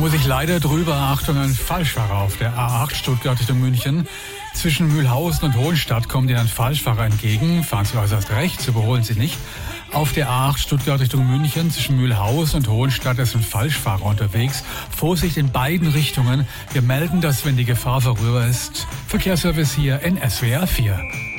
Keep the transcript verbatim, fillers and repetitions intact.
muss ich leider drüber. Achtung, ein Falschfahrer auf der A acht Stuttgart Richtung München. Zwischen Mühlhausen und Hohenstadt kommt Ihnen ein Falschfahrer entgegen. Fahren Sie äußerst rechts, überholen Sie nicht. Auf der A acht Stuttgart Richtung München zwischen Mühlhausen und Hohenstadt ist ein Falschfahrer unterwegs. Vorsicht in beiden Richtungen. Wir melden das, wenn die Gefahr vorüber ist. Verkehrsservice hier in S W R vier.